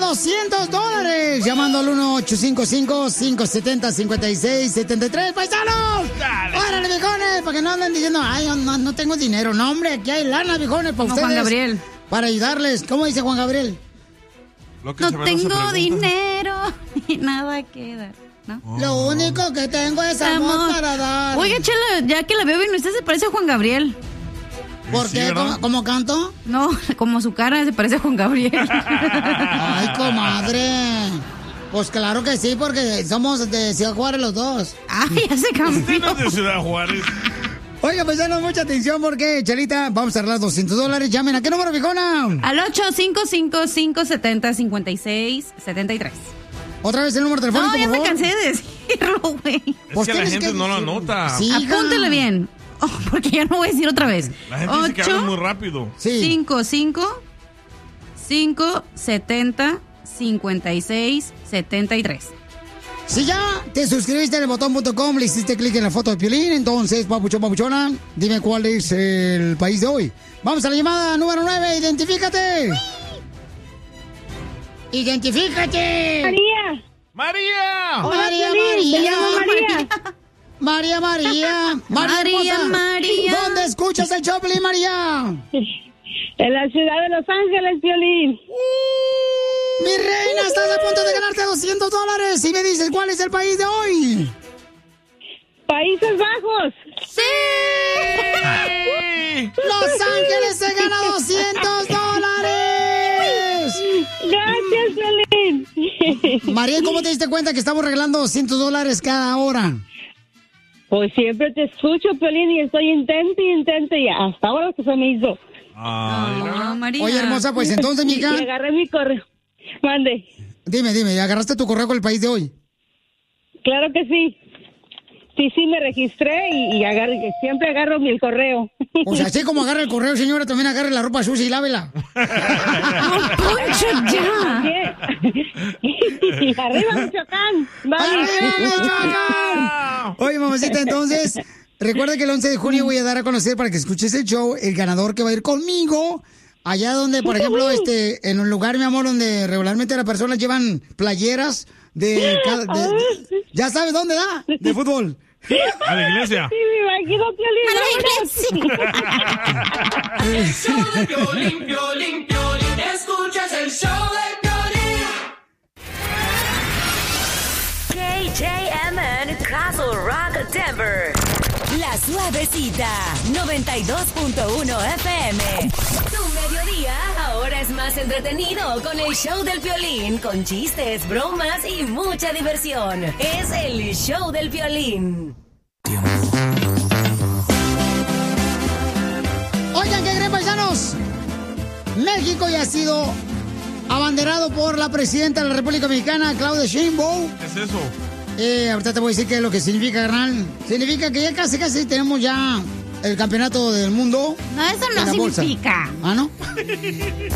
$200 llamando al 1-855-570-5673. ¡Paisanos! Dale. ¡Órale, viejones! Para que no anden diciendo, ay, no tengo dinero. No, hombre, aquí hay lana, viejones, para ustedes. Juan Gabriel. Para ayudarles. ¿Cómo dice Juan Gabriel? No tengo dinero y nada queda. ¿No? Lo único que tengo es amor para dar. Oiga, Chela, ya que la veo bien, usted se parece a Juan Gabriel. ¿Por qué? ¿Cómo canto? No, como su cara se parece a Juan Gabriel. Ay, comadre. Pues claro que sí, porque somos de Ciudad Juárez los dos. Ay, ya se cambió. Usted no es de Ciudad Juárez. Oiga, pues danos mucha atención porque, Chelita, vamos a arreglar $200. Llamen, ¿a qué número, viejona? Al 855-570-5673. ¿Otra vez el número telefónico, No, ya por me favor? cansé de decirlo, güey. Es que la gente no lo anota. Sí, apúntele bien. Oh, porque ya no voy a decir otra vez. La gente dice que habla muy rápido. 570-5673. Si ya te suscribiste en el botón.com, le hiciste clic en la foto de Piolín, entonces, papuchón, papuchona, dime cuál es el país de hoy. Vamos a la llamada número 9, identifícate. ¡Identifícate! María. ¡María! Hola, María, Piolín, María. me llamo María. María, María. María, hermosa. María. ¿Dónde escuchas el Choplin, María? En la ciudad de Los Ángeles, Piolín. Mi reina, estás a punto de ganarte $200 y me dices cuál es el país de hoy. Países Bajos. ¡Sí! Los Ángeles se gana $200. Gracias, Piolín. María, ¿cómo te diste cuenta que estamos regalando $200 cada hora? Pues siempre te escucho, Piolín, y estoy intente y hasta ahora que se me hizo. No, María. Oye, hermosa, pues entonces, mija. Y agarré mi correo. Mande. Dime, ¿agarraste tu correo con el país de hoy? Claro que sí. Sí, me registré y siempre agarro mi correo. O sea, así como agarra el correo, señora, también agarre la ropa sucia y lávela. ¡Poncho, ya! ¡Arriba, Michoacán! ¡Vamos! ¡Arriba, Michoacán! Oye, mamacita, entonces, recuerda que el 11 de junio voy a dar a conocer para que escuches el show, el ganador que va a ir conmigo. Allá donde, por ejemplo, en un lugar, mi amor, donde regularmente las personas llevan playeras ¿ya sabes dónde da? De fútbol. A la iglesia. Sí, me imagino, Piolín. El show de Piolín, Piolín, Piolín. Escuchas el show de Piolín. KJMN Castle Rock, Denver. La Suavecita, 92.1 FM. Tu mediodía ahora es más entretenido con el show del Piolín, con chistes, bromas y mucha diversión. Es el show del Piolín. Oigan, ¿qué creen, paisanos? México ya ha sido abanderado por la presidenta de la República Mexicana, Claudia Sheinbaum. ¿Qué es eso? Ahorita te voy a decir qué es lo que significa, carnal. Significa que ya casi tenemos ya el campeonato del mundo. No, eso no significa. ¿Ah, no?